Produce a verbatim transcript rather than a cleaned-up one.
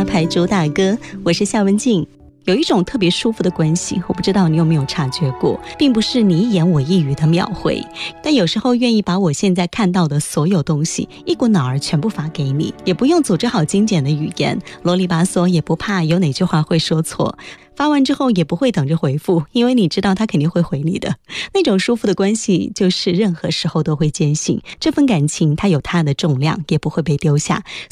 牌主打歌，我是夏文静。有一种特别舒服的关系，我不知道你有没有察觉过，并不是你一言我一语的秒回，但有时候愿意把我现在看到的所有东西一股脑儿全部发给你，也不用组织好精简的语言，啰里吧嗦，也不怕有哪句话会说错。发完之后也不会等着回复，因为你知道他肯定会回你的。那种舒服的关系，就是任何时候都会坚信这份感情它有它的重量，也不会被丢下。